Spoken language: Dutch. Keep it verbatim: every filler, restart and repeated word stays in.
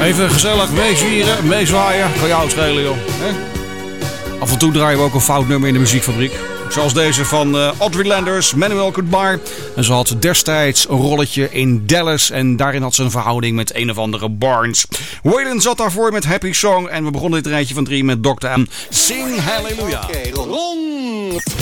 Even gezellig meezwieren, meezwaaien. Kan jou schelen, joh. He? Af en toe draaien we ook een fout nummer in de muziekfabriek. Zoals deze van uh, Audrey Landers, Manuel Goodbar. En ze had destijds een rolletje in Dallas. En daarin had ze een verhouding met een of andere Barnes. Waylon zat daarvoor met Happy Song. En we begonnen dit rijtje van drie met dokter M. Sing Hallelujah. Oké, Ron.